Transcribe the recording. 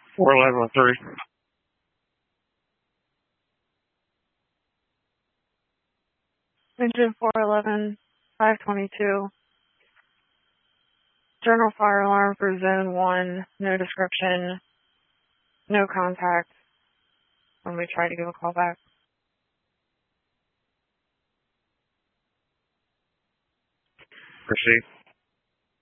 411 Engine 411, 522. General fire alarm for zone 1, no description, no contact when we try to give a call back. Proceed.